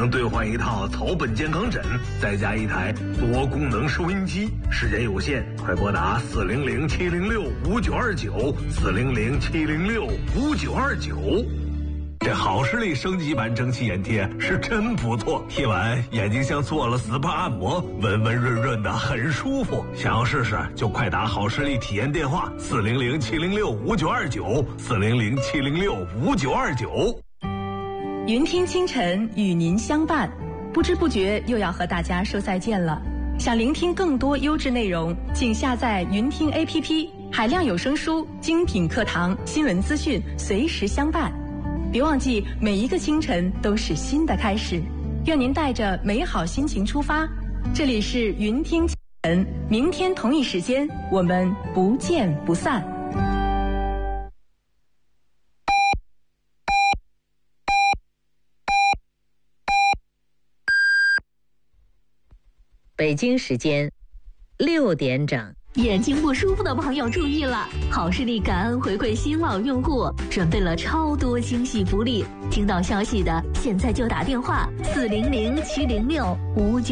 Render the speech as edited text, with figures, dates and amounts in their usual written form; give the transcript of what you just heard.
能兑换一套草本健康枕，再加一台多功能收音机。时间有限，快拨打400-706-5929，400-706-5929。这好视力升级版蒸汽眼贴是真不错，贴完眼睛像做了 SPA 按摩，温温润润的，很舒服。想要试试就快打好视力体验电话400-706-5929，400-706-5929。 云听清晨与您相伴，不知不觉又要和大家说再见了。想聆听更多优质内容，请下载云听 APP， 海量有声书、精品课堂、新闻资讯随时相伴。别忘记，每一个清晨都是新的开始。愿您带着美好心情出发。这里是云听清晨，明天同一时间我们不见不散。 北京时间6点整。 眼睛不舒服的朋友注意了，好视力感恩回馈新老用户，准备了超多惊喜福利。听到消息的，现在就打电话400-706-5929。